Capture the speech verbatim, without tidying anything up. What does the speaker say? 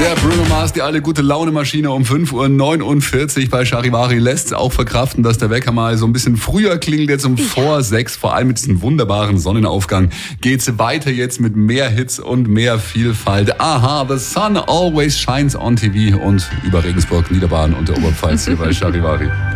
Der Bruno Mars, die alte gute Laune-Maschine um fünf Uhr neunundvierzig bei Charivari lässt es auch verkraften, dass der Wecker mal so ein bisschen früher klingelt, jetzt um ja. vor sechs. Vor allem mit diesem wunderbaren Sonnenaufgang geht's weiter jetzt mit mehr Hits und mehr Vielfalt. Aha, the sun always shines on T V und über Regensburg, Niederbayern und der Oberpfalz hier bei Charivari.